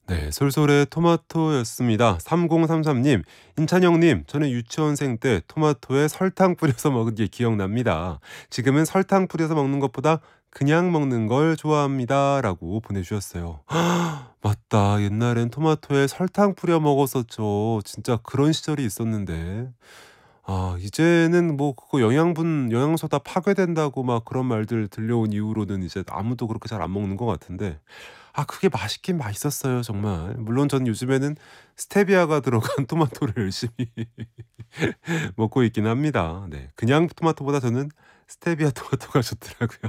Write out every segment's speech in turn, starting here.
네, 솔솔의 토마토였습니다. 3033님, 인찬영님, 저는 유치원생 때 토마토에 설탕 뿌려서 먹은 게 기억납니다. 지금은 설탕 뿌려서 먹는 것보다 그냥 먹는 걸 좋아합니다. 라고 보내주셨어요. 맞다. 옛날엔 토마토에 설탕 뿌려 먹었었죠. 진짜 그런 시절이 있었는데. 아, 이제는 뭐 그거 영양소 다 파괴된다고 막 그런 말들 들려온 이후로는 이제 아무도 그렇게 잘 안 먹는 것 같은데, 아, 그게 맛있긴 맛있었어요, 정말. 물론 전 요즘에는 스테비아가 들어간 토마토를 열심히 먹고 있긴 합니다. 네. 그냥 토마토보다 저는 스테비아 토마토가 좋더라고요.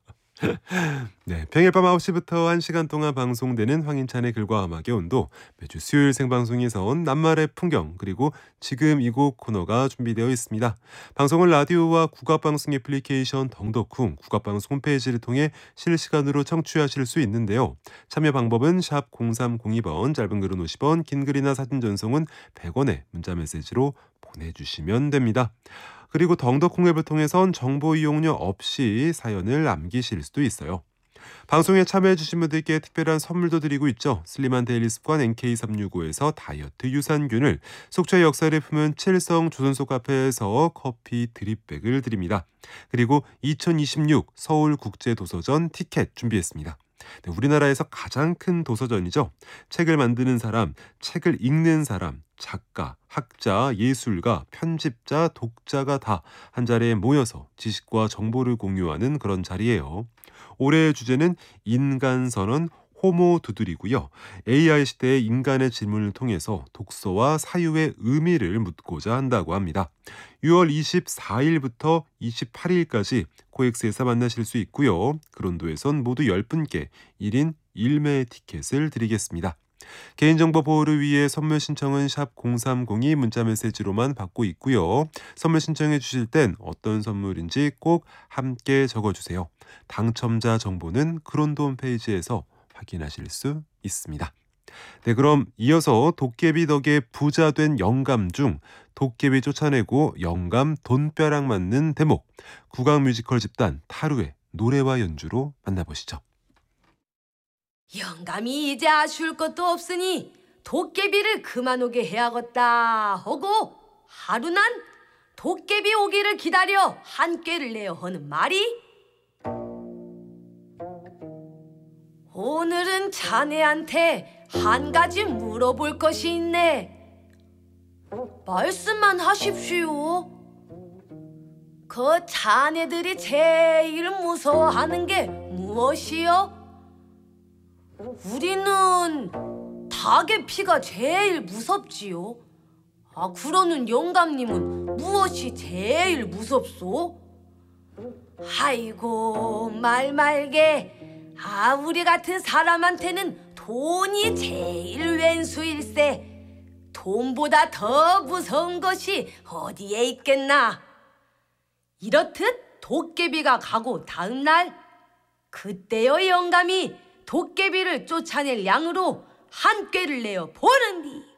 네, 평일 밤 9시부터 1시간 동안 방송되는 황인찬의 글과 음악의 온도, 매주 수요일 생방송에서 온 낱말의 풍경, 그리고 지금 이 곡 코너가 준비되어 있습니다. 방송은 라디오와 국악방송 애플리케이션 덩덕쿵 국악방송 홈페이지를 통해 실시간으로 청취하실 수 있는데요. 참여 방법은 샵 0302번, 짧은 글은 50원, 긴 글이나 사진 전송은 100원의 문자메시지로 보내주시면 됩니다. 그리고 덩덕콩 앱을 통해선 정보 이용료 없이 사연을 남기실 수도 있어요. 방송에 참여해주신 분들께 특별한 선물도 드리고 있죠. 슬림한 데일리 습관 NK365에서 다이어트 유산균을, 속초의 역사를 품은 칠성 조선소 카페에서 커피 드립백을 드립니다. 그리고 2026 서울국제도서전 티켓 준비했습니다. 네, 우리나라에서 가장 큰 도서전이죠. 책을 만드는 사람, 책을 읽는 사람, 작가, 학자, 예술가, 편집자, 독자가 다 한자리에 모여서 지식과 정보를 공유하는 그런 자리예요. 올해의 주제는 인간선언 호모 두드리고요. AI 시대의 인간의 질문을 통해서 독서와 사유의 의미를 묻고자 한다고 합니다. 6월 24일부터 28일까지 코엑스에서 만나실 수 있고요. 그런도에선 모두 10분께 1인 1매 티켓을 드리겠습니다. 개인정보 보호를 위해 선물 신청은 샵 0302 문자메시지로만 받고 있고요. 선물 신청해 주실 땐 어떤 선물인지 꼭 함께 적어주세요. 당첨자 정보는 그론도 홈페이지에서 확인하실 수 있습니다. 네, 그럼 이어서 도깨비 덕에 부자 된 영감 중 도깨비 쫓아내고 영감 돈벼락 맞는 대목, 국악 뮤지컬 집단 타루의 노래와 연주로 만나보시죠. 영감이 이제 아쉬울 것도 없으니 도깨비를 그만 오게 해야겠다 하고 하루 난 도깨비 오기를 기다려 한 꾀를 내어 하는 말이, 오늘은 자네한테 한 가지 물어볼 것이 있네. 말씀만 하십시오. 그 자네들이 제일 무서워하는 게 무엇이요? 우리는 닭의 피가 제일 무섭지요. 아, 그러는 영감님은 무엇이 제일 무섭소? 아이고, 말 말게. 아, 우리 같은 사람한테는 돈이 제일 왼수일세. 돈보다 더 무서운 것이 어디에 있겠나. 이렇듯 도깨비가 가고 다음 날, 그때여 영감이 도깨비를 쫓아낼 양으로 한 꾀를 내어 보는디.